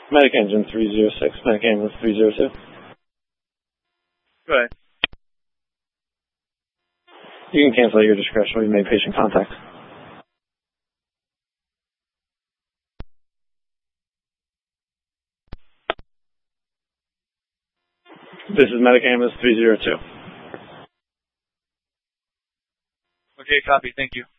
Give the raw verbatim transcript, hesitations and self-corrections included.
Medic engine three zero six, medic ambulance three zero two. Go ahead. You can cancel at your discretion. We've made patient contact. This is medic ambulance three zero two. Okay, copy. Thank you.